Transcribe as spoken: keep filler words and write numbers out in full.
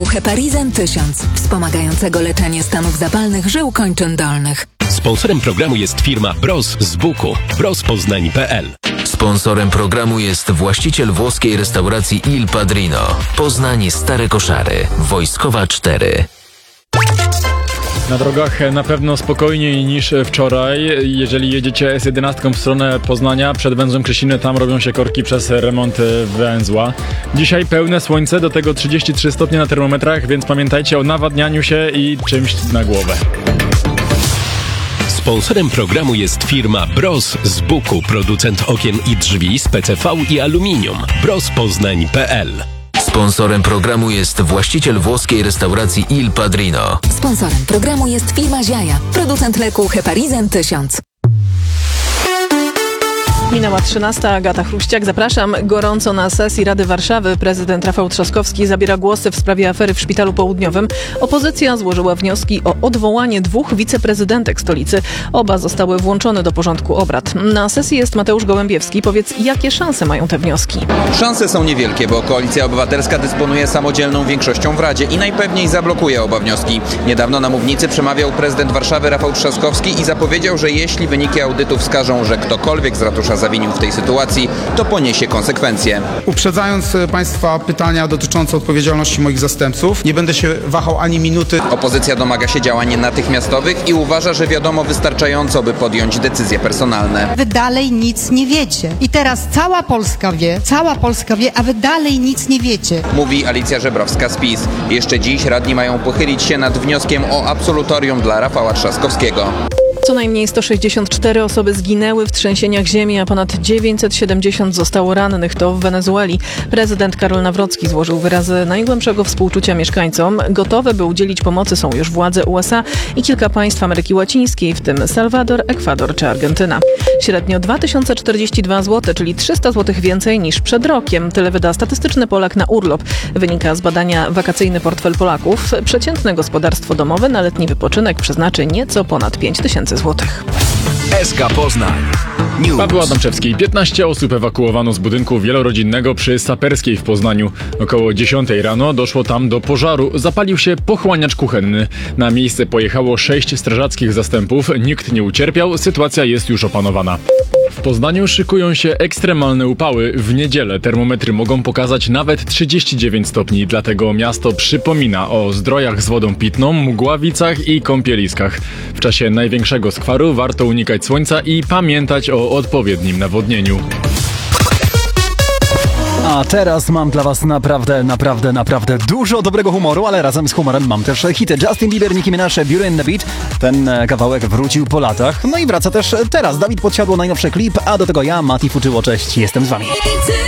Heparizan tysiąc, wspomagającego leczenie stanów zapalnych żył kończyn dolnych. Sponsorem programu jest firma Bros z Buku. bros poznań kropka p l. Sponsorem programu jest właściciel włoskiej restauracji Il Padrino. Poznań Stare Koszary. Wojskowa cztery. Na drogach na pewno spokojniej niż wczoraj. Jeżeli jedziecie S jedenaście w stronę Poznania, przed węzłem Krzesiny, tam robią się korki przez remont węzła. Dzisiaj pełne słońce, do tego trzydzieści trzy stopnie na termometrach, więc pamiętajcie o nawadnianiu się i czymś na głowę. Sponsorem programu jest firma Bros z Buku, producent okien i drzwi z P C V i aluminium. bros poznań kropka p l. Sponsorem programu jest właściciel włoskiej restauracji Il Padrino. Sponsorem programu jest firma Ziaja, producent leku Heparizan tysiąc. Minęła trzynasta, Agata Chruściak. Zapraszam. Gorąco na sesji Rady Warszawy prezydent Rafał Trzaskowski zabiera głosy w sprawie afery w Szpitalu Południowym. Opozycja złożyła wnioski o odwołanie dwóch wiceprezydentek stolicy. Oba zostały włączone do porządku obrad. Na sesji jest Mateusz Gołębiewski. Powiedz, jakie szanse mają te wnioski? Szanse są niewielkie, bo Koalicja Obywatelska dysponuje samodzielną większością w Radzie i najpewniej zablokuje oba wnioski. Niedawno na mównicy przemawiał prezydent Warszawy Rafał Trzaskowski i zapowiedział, że jeśli wyniki audytu wskażą, że ktokolwiek z ratusza zawinił w tej sytuacji, to poniesie konsekwencje. Uprzedzając Państwa pytania dotyczące odpowiedzialności moich zastępców, nie będę się wahał ani minuty. Opozycja domaga się działań natychmiastowych i uważa, że wiadomo wystarczająco, by podjąć decyzje personalne. Wy dalej nic nie wiecie. I teraz cała Polska wie, cała Polska wie, a wy dalej nic nie wiecie. Mówi Alicja Żebrowska z PiS. Jeszcze dziś radni mają pochylić się nad wnioskiem o absolutorium dla Rafała Trzaskowskiego. Co najmniej sto sześćdziesiąt cztery osoby zginęły w trzęsieniach ziemi, a ponad dziewięćset siedemdziesiąt zostało rannych. To w Wenezueli. Prezydent Karol Nawrocki złożył wyrazy najgłębszego współczucia mieszkańcom. Gotowe, by udzielić pomocy, są już władze U S A i kilka państw Ameryki Łacińskiej, w tym Salwador, Ekwador czy Argentyna. Średnio dwa tysiące czterdzieści dwa złote, czyli trzysta złotych więcej niż przed rokiem. Tyle wyda statystyczny Polak na urlop. Wynika z badania Wakacyjny portfel Polaków. Przeciętne gospodarstwo domowe na letni wypoczynek przeznaczy nieco ponad pięć tysięcy złotych. S K Poznań. News. Paweł Adamczewski. piętnaście osób ewakuowano z budynku wielorodzinnego przy Saperskiej w Poznaniu. Około dziesiątej rano doszło tam do pożaru. Zapalił się pochłaniacz kuchenny. Na miejsce pojechało sześć strażackich zastępów. Nikt nie ucierpiał. Sytuacja jest już opanowana. W Poznaniu szykują się ekstremalne upały. W niedzielę termometry mogą pokazać nawet trzydzieści dziewięć stopni, dlatego miasto przypomina o zdrojach z wodą pitną, mgławicach i kąpieliskach. W czasie największego skwaru warto unikać słońca i pamiętać o odpowiednim nawodnieniu. A teraz mam dla was naprawdę, naprawdę, naprawdę dużo dobrego humoru, ale razem z humorem mam też hity. Justin Bieber, Nicki Minaj, Beauty and the Beat. Ten kawałek wrócił po latach. No i wraca też teraz. Dawid Podsiadło, najnowszy klip, a do tego ja, Mati Fuczyło. Cześć, jestem z wami.